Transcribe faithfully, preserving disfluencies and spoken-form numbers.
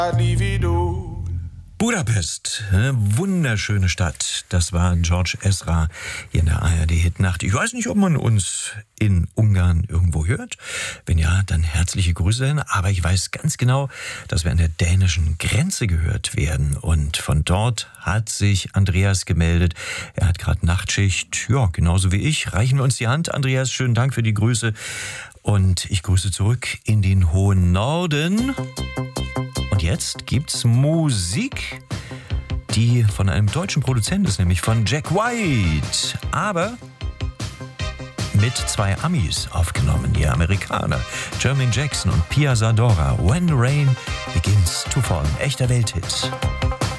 Budapest, eine wunderschöne Stadt. Das war George Ezra hier in der A R D-Hitnacht. Ich weiß nicht, ob man uns in Ungarn irgendwo hört. Wenn ja, dann herzliche Grüße. Aber ich weiß ganz genau, dass wir an der dänischen Grenze gehört werden. Und von dort hat sich Andreas gemeldet. Er hat gerade Nachtschicht. Ja, genauso wie ich. Reichen wir uns die Hand. Andreas, schönen Dank für die Grüße. Und ich grüße zurück in den hohen Norden. Und jetzt gibt's Musik, die von einem deutschen Produzenten ist, nämlich von Jack White. Aber mit zwei Amis aufgenommen, die Amerikaner. Jermaine Jackson und Pia Zadora. When Rain Begins to Fall. Echter Welthit.